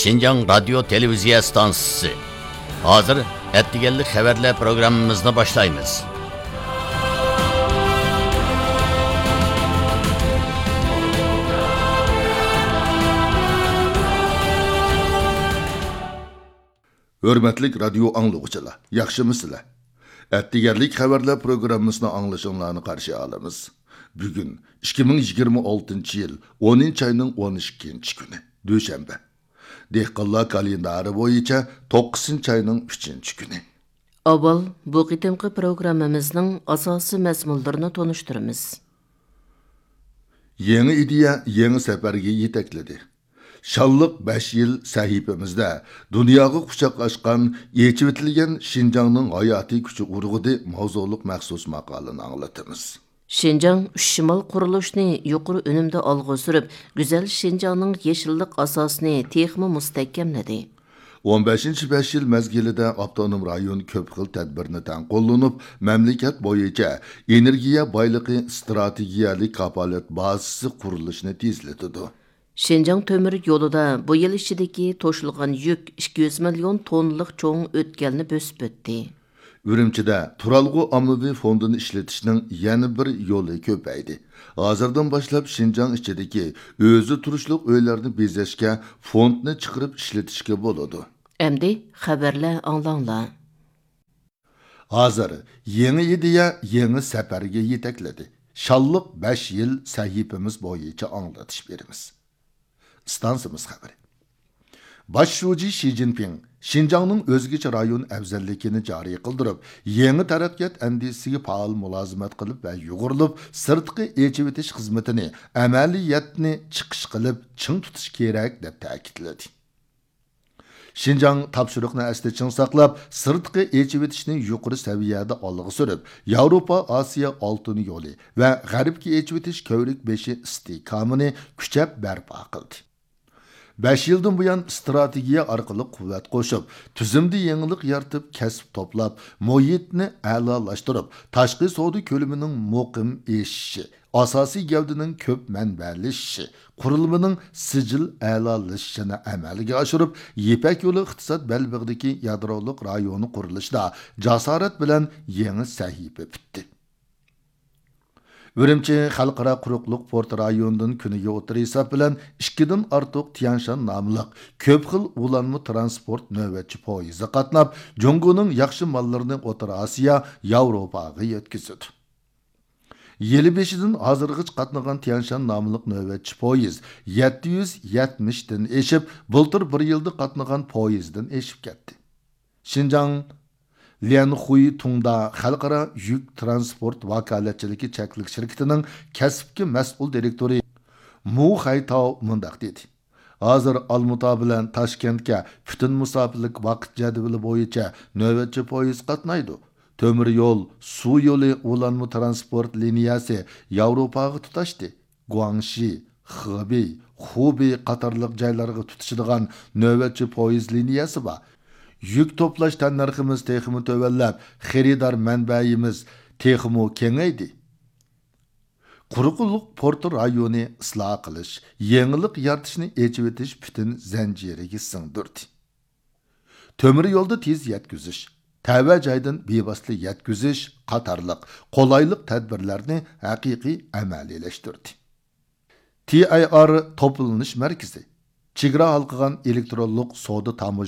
Şinjan Radyo Televiziya Stansısı. Hazır ettigellik haberler programımızını başlayımız. Hörmetlik radyo anlıqçılar, yaxşımısılar? Ettigerlik haberler programımızını anlaşımlarını karşı alımız. Bugün 2026 yıl 10. ayının 12. günü, Döşembe. Dehqonlar kalendari boyunca 9. ayının 3. günü. Avval bu qitimqi programmamizning asosiy mazmunlarini tonuşturamiz. Yeni ideya yeni seferge yetekledi. Şallık 5 yıl sahifemizde dünyaya kucaklaşkan, yechivtilgen Şinjan'ın hayati gücü urgudu mavzuluk məxsus maqalını anlatımız. Şinjan Şimal quruluşni yuqori önümde algı sürüp, güzel Şinjan'ın yeşillik asasını texmi müstehkemledi. 15. 5 yıl mezgilide Avtonom rayon köp xil tedbirini qo'llanıp, memleket boyunca energiya baylığı stratejiyalik kapalet bazısı kuruluşunu tezletdi. Şinjan tömür yolida bu yıl içideki toşulgan yük 200 milyon tonluk çoğun ötkelini bösüp ötdi. Ürümçide Turalgı Ammavi Fondunu işletişinin yeni bir yolu köpeydi. Hazırdan başlap Şinjan içideki özü turuşluk öylerini bezeşke fondunu çıkarıp işletişke boladı. Emdi haberler anlanla. Hazır yeni ideya yeni seferge yetekledi. Şallık 5 yıl sahipimiz boyunca anlatış berimiz. Stansımız haberi. Başşuji Xi Jinping, Şinjan'ın özgüç rayon evzellikini cari kıldırıp, yeni taraqqiyat endisiga faal mülazimet kılıp ve yuğurulup, sırtkı echivitish hizmetini, amaliyatni chiqish kılıp, çın tutuş gerek deb ta'kidledi. Şinjan tapşırıqni asli çın saqlab, sırtkı echivitishni yuqori seviyede algı sürüp, Avrupa Asiya altın yolu ve G'arbki echivitish kövrük beşi istiqamini küçep berpa qildi. 5 yıldan bu yan stratejiya arkalı kuvvet koşup, tüzümde yenilik yaratıp, kesip toplap, muhitni a'lolaştırıp, taşqi savdo kölümünün muqim eşişi, asasi gavdinin köp manbalishi, qurulmaning sicil a'lolaşishini amalga oshirib, Yepak yo'li iqtisod belbig'idagi yadrolik rayoni qurilishida jasorat bilan yangi sahifa bitdi. Ürümçi Xalqara Quruqluq Port rayonundan kuniga o'tir hesab bilan 2dan ortiq Tianshan nomliq ko'p xil ulanma transport navbatchi poyezdi qatnab, Jongoning yaxshi mollarini O'rta Osiyo, Yevropaga yetkazdi. Yili 5dan hozirgacha qatnagan Tianshan nomliq navbatchi poyezd 770 dan eshib, bultur 1 yilda qatnagan poyezddan eshib ketdi. Şinjan Lianhui Tungda Xalqara Yük Transport Vakaletçiligi Çeklik şirketining kasbki mas'ul direktori Mu Haytao mundaq dedi. Hazır Almuta bilan Toshkentga bütün musofirlik vaqt jadvali bo'yicha navbatchi poyezd qatnaydi. Temir yo'l, suv yo'li ulanma transport liniyasi Yevropaga tutashdi. Guangxi, Hebei, Hubei qatorliq joylarga tutishadigan navbatchi poyezd liniyasi bor. Yük toplaş tannarximiz teximi tövellab, xeridar manbayimiz teximi kengaydi. Quruqluq portu rayoni isloh qilish, yangilik yaratishni echivetish bütün zanjiriga singdirdi. Temir yo'lda tez yetkazish, tava joydan bevosita yetkazish qatorliq qolaylik tadbirlarni haqiqiy amaliylashtirdi. TIR to'planish markazi chegara halqigan elektronlik savdo